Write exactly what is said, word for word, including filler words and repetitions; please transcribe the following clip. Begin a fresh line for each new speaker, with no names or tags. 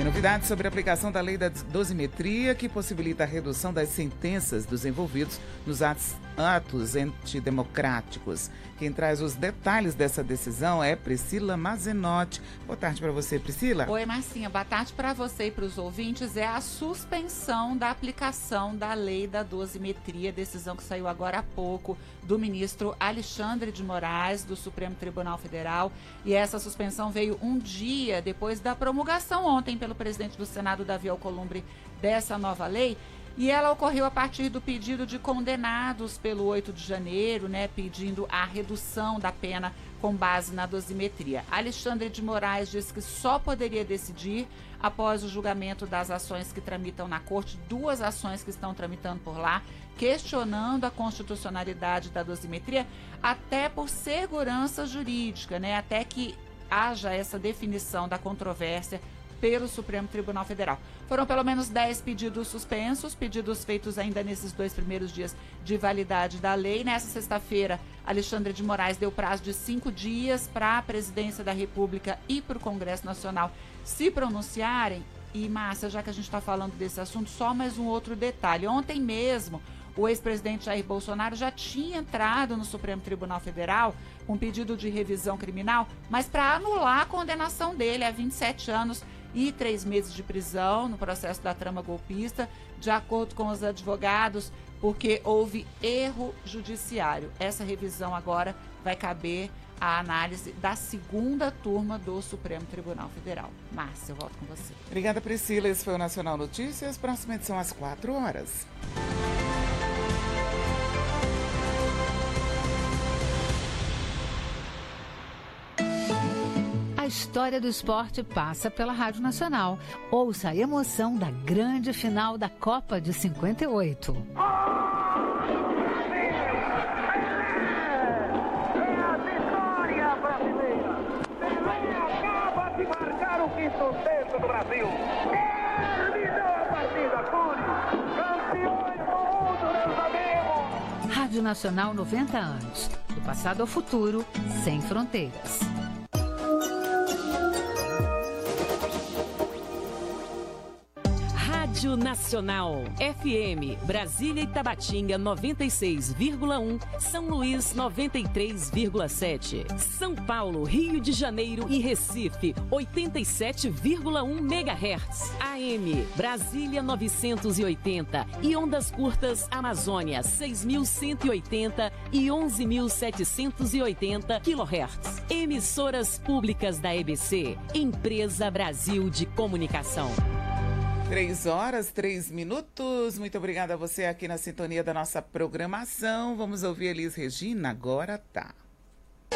novidades sobre a aplicação da lei da dosimetria, que possibilita a redução das sentenças dos envolvidos nos atos, atos antidemocráticos. Quem traz os detalhes dessa decisão é Priscila Mazenotti. Boa tarde para você, Priscila.
Oi, Marcinha. Boa tarde para você e para os ouvintes. É a suspensão da aplicação da lei da dosimetria, decisão que saiu agora há pouco do ministro Alexandre de Moraes, do Supremo Tribunal Federal. E essa suspensão veio um dia depois da promulgação ontem pelo presidente do Senado, Davi Alcolumbre, dessa nova lei. E ela ocorreu a partir do pedido de condenados pelo oito de janeiro, né, pedindo a redução da pena com base na dosimetria. Alexandre de Moraes disse que só poderia decidir após o julgamento das ações que tramitam na corte, duas ações que estão tramitando por lá, questionando a constitucionalidade da dosimetria, até por segurança jurídica, né, até que haja essa definição da controvérsia pelo Supremo Tribunal Federal. Foram pelo menos dez pedidos suspensos, pedidos feitos ainda nesses dois primeiros dias de validade da lei. Nessa sexta-feira, Alexandre de Moraes deu prazo de cinco dias para a Presidência da República e para o Congresso Nacional se pronunciarem. E, Márcia, já que a gente está falando desse assunto, só mais um outro detalhe. Ontem mesmo, o ex-presidente Jair Bolsonaro já tinha entrado no Supremo Tribunal Federal com um pedido de revisão criminal, mas para anular a condenação dele a vinte e sete anos e três meses de prisão no processo da trama golpista, de acordo com os advogados, porque houve erro judiciário. Essa revisão agora vai caber à análise da segunda turma do Supremo Tribunal Federal. Márcia, eu volto com você.
Obrigada, Priscila. Esse foi o Nacional Notícias. Próxima edição às quatro horas.
A história do esporte passa pela Rádio Nacional. Ouça a emoção da grande final da Copa de cinquenta e oito.
É a vitória brasileira. Pelé acaba de marcar o quinto texto do Brasil. Terminou a partida, Túlio. Campeões do mundo, meus amigos.
Rádio Nacional, noventa anos. Do passado ao futuro, sem fronteiras.
Rádio Nacional, F M, Brasília e Tabatinga noventa e seis vírgula um, São Luís noventa e três vírgula sete, São Paulo, Rio de Janeiro e Recife oitenta e sete vírgula um megahertz, A M, Brasília novecentos e oitenta e ondas curtas Amazônia seis mil cento e oitenta e onze mil setecentos e oitenta quilohertz. Emissoras públicas da E B C, Empresa Brasil de Comunicação.
Três horas, três minutos. Muito obrigada a você aqui na sintonia da nossa programação. Vamos ouvir Elis Regina, agora tá.